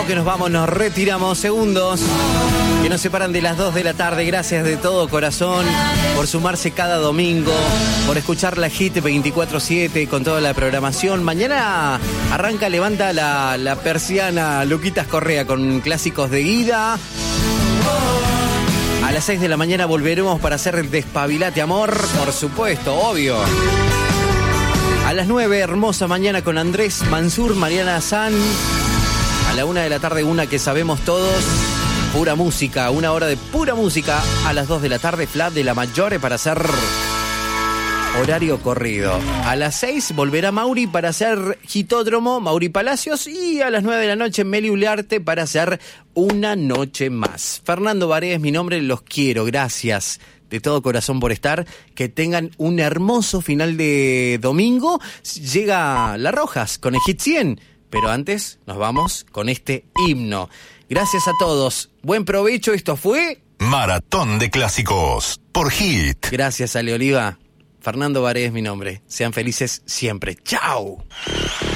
que nos vamos, nos retiramos. Segundos que nos separan de las 2 de la tarde. Gracias de todo corazón por sumarse cada domingo, por escuchar la Hit 24/7 con toda la programación. Mañana arranca, levanta la persiana Luquitas Correa con clásicos de Guida. A las 6 de la mañana volveremos para hacer Despabilate Amor, por supuesto, obvio. A las 9, hermosa mañana con Andrés Mansur, Mariana San. A la 1 de la tarde, una que sabemos todos, pura música, 1 hora de pura música. A las 2 de la tarde, Flat de la Maggiore para hacer horario corrido. A las 6 volverá Mauri para hacer Hitódromo, Mauri Palacios. Y a las 9 de la noche, Meli Uliarte para hacer Una Noche Más. Fernando Varela es mi nombre, los quiero, gracias de todo corazón por estar. Que tengan un hermoso final de domingo. Llega La Rojas con el Hit 100. Pero antes nos vamos con este himno. Gracias a todos. Buen provecho. Esto fue Maratón de Clásicos por Hit. Gracias, Ale Oliva. Fernando Varela es mi nombre. Sean felices siempre. ¡Chao!